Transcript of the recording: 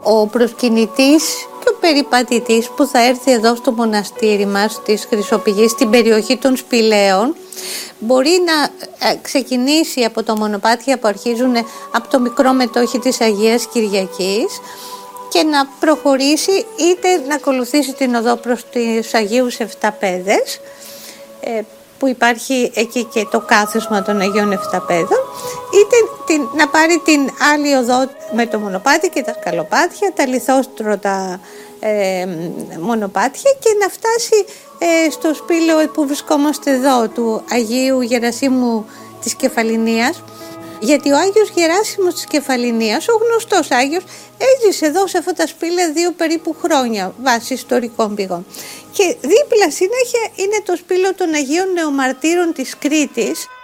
Ο προσκυνητής και ο περιπατητής που θα έρθει εδώ στο μοναστήρι μας της Χρυσοπηγής, στην περιοχή των Σπηλαίων, μπορεί να ξεκινήσει από το μονοπάτια που αρχίζουν από το μικρό μετόχι της Αγίας Κυριακής και να προχωρήσει, είτε να ακολουθήσει την οδό προς τους Αγίους Εφταπέδες, που υπάρχει εκεί και το κάθισμα των Αγίων Εφταπέδων, είτε να πάρει την άλλη οδό με το μονοπάτι και τα σκαλοπάτια, τα λιθόστρωτα μονοπάτια, και να φτάσει στο σπήλαιο που βρισκόμαστε εδώ, του Αγίου Γερασίμου της Κεφαληνίας. Γιατί ο Άγιος Γεράσιμος της Κεφαληνίας, ο γνωστός Άγιος, έζησε εδώ σε αυτά τα σπήλαια 2 περίπου χρόνια βάσει ιστορικών πηγών. Και δίπλα συνέχεια είναι το σπήλαιο των Αγίων Νεομαρτύρων της Κρήτης,